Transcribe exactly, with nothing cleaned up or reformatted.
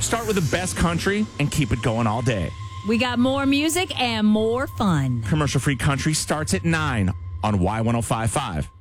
start with the best country and keep it going all day. We got more music and more fun. Commercial-free country starts at nine on Y ten fifty-five.